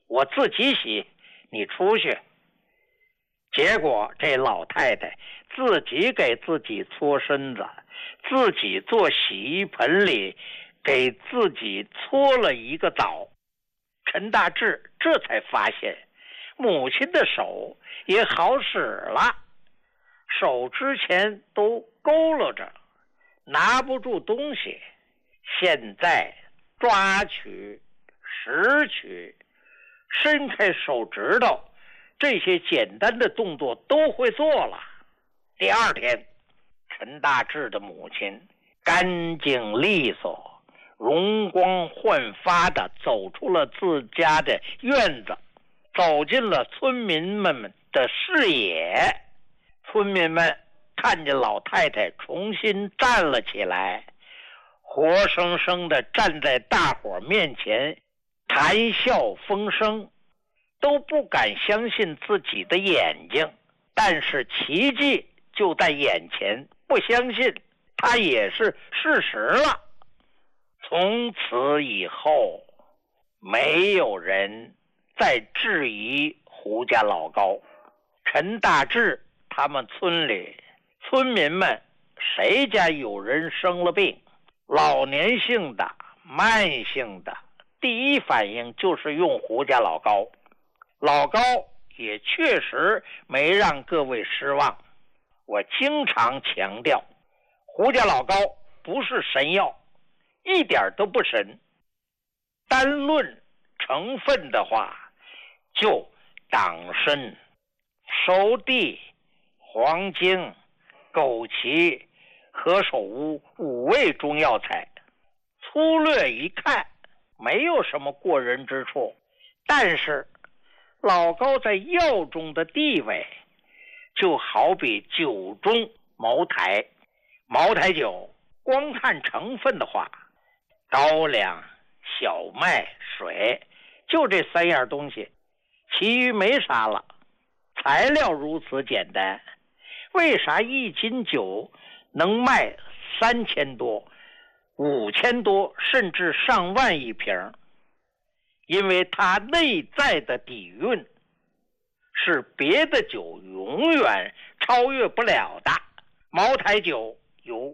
我自己洗，你出去。结果这老太太自己给自己搓身子，自己坐洗衣盆里给自己搓了一个澡。陈大志这才发现母亲的手也好使了，手之前都佝偻着，拿不住东西，现在抓取、拾取、伸开手指头，这些简单的动作都会做了。第二天，陈大志的母亲干净利索、容光焕发地走出了自家的院子，走进了村民们的视野。村民们看见老太太重新站了起来，活生生地站在大伙面前，谈笑风生，都不敢相信自己的眼睛。但是奇迹就在眼前，不相信它也是事实了。从此以后，没有人再质疑胡家老高。陈大志他们村里村民们谁家有人生了病，老年性的、慢性的，第一反应就是用胡家老高。老高也确实没让各位失望。我经常强调，胡家老高不是神药，一点都不神。单论成分的话，就党参、熟地、黄精、枸杞、何首乌5味中药材，粗略一看没有什么过人之处，但是老高在药中的地位就好比酒中茅台。茅台酒光看成分的话，高粱、小麦、水，就这3样东西，其余没啥了。材料如此简单，为啥1斤酒能卖3000多、5000多，甚至上万一瓶？因为它内在的底蕴是别的酒永远超越不了的。茅台酒有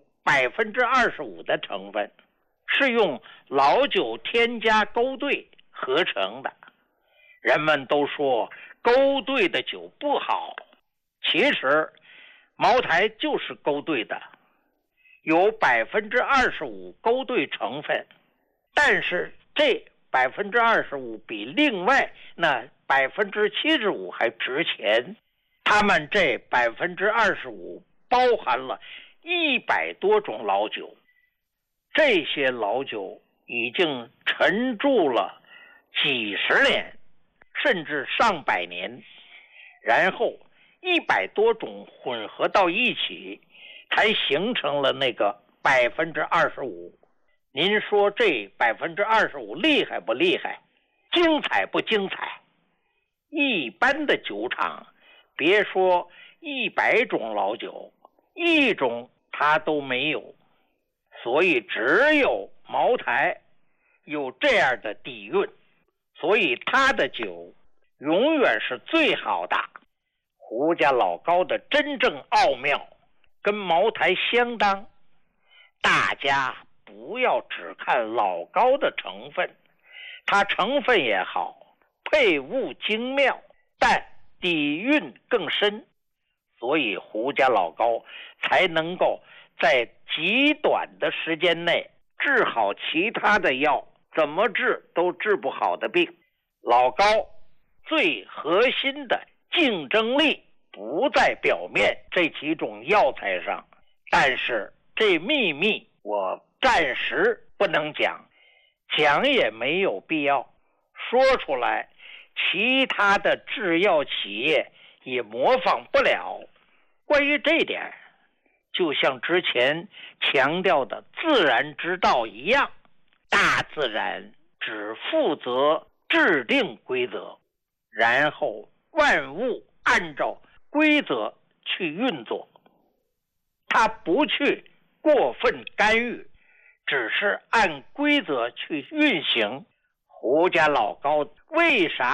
25%的成分，是用老酒添加勾兑合成的。人们都说勾兑的酒不好，其实茅台就是勾兑的，有25%勾兑成分，但是这25%比另外那75%还值钱。他们这25%包含了100多种老酒，这些老酒已经陈筑了几十年，甚至上百年，然后100多种混合到一起，才形成了那个25%。您说这25%厉害不厉害？精彩不精彩？一般的酒厂，别说100种老酒，1种它都没有。所以只有茅台有这样的底蕴，所以它的酒永远是最好的。胡家老高的真正奥妙跟茅台相当，大家不要只看老高的成分，它成分也好，配物精妙，但底蕴更深，所以胡家老高才能够在极短的时间内治好其他的药怎么治都治不好的病。老高最核心的竞争力不在表面这几种药材上，但是这秘密我暂时不能讲，讲也没有必要，说出来其他的制药企业也模仿不了。关于这点，就像之前强调的自然之道一样，大自然只负责制定规则，然后万物按照规则去运作，它不去过分干预，只是按规则去运行。胡家老高为啥